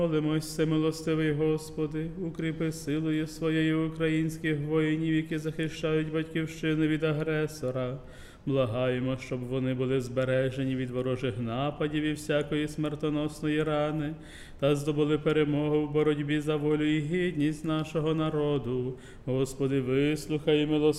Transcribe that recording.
Молимось, всемилостивий Господи, укріпи силою своєю українських воїнів, які захищають батьківщину від агресора. Благаємо, щоб вони були збережені від ворожих нападів і всякої смертоносної рани, та здобули перемогу в боротьбі за волю і гідність нашого народу. Господи, вислухай милосердя.